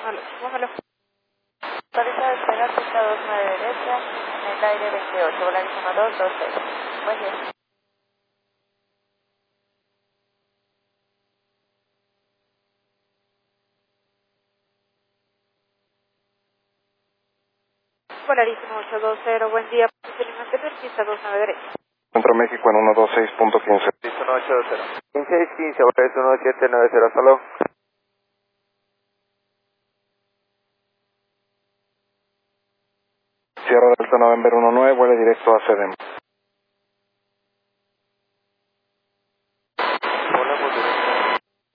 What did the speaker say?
Póngalo. Autoriza despegar pista 29 derecha, en el aire 28, Volaris 1226. Buen día. Volaris 820, buen día. Posiblemente per pista 29 derecha. Centro México en 126.15. Listo, 1820. 1615, Volaris 1790, hasta luego. Sierra Delta November 19, vuele directo a CEDEM.